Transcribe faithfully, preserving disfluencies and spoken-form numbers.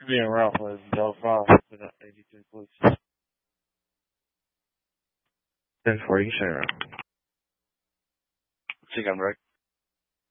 being Ralph was Delta five for the eighty-three police. ten forty, you say Ralph. Check on break.